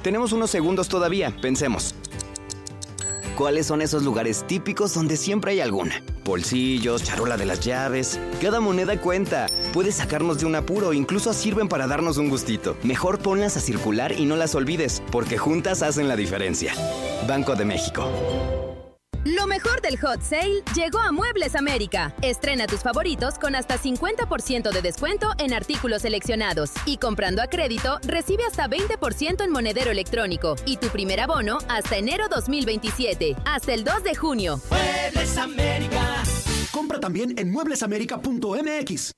Tenemos unos segundos todavía, pensemos. ¿Cuáles son esos lugares típicos donde siempre hay alguna? Bolsillos, charola de las llaves. Cada moneda cuenta. Puede sacarnos de un apuro, incluso sirven para darnos un gustito. Mejor ponlas a circular y no las olvides, porque juntas hacen la diferencia. Banco de México. Lo mejor del Hot Sale llegó a Muebles América. Estrena tus favoritos con hasta 50% de descuento en artículos seleccionados. Y comprando a crédito, recibe hasta 20% en monedero electrónico. Y tu primer abono hasta enero 2027. Hasta el 2 de junio. Muebles América. Compra también en mueblesamerica.mx.